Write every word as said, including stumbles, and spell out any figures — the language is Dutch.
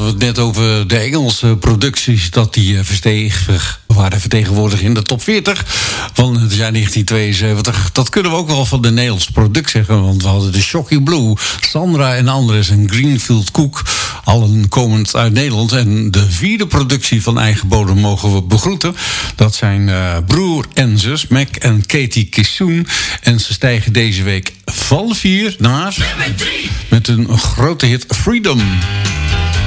we het net over de Engelse producties, dat die verstegen, waren vertegenwoordigd in de top veertig van het jaar negentien tweeënzeventig. Dat kunnen we ook wel van de Nederlandse product zeggen, want we hadden de Shocky Blue, Sandra en Andres en Greenfield Cook, allen komend uit Nederland. En de vierde productie van eigen bodem mogen we begroeten. Dat zijn uh, broer en zus, Mac en Katie Kissoon. En ze stijgen deze week van vier naar met een grote hit Freedom.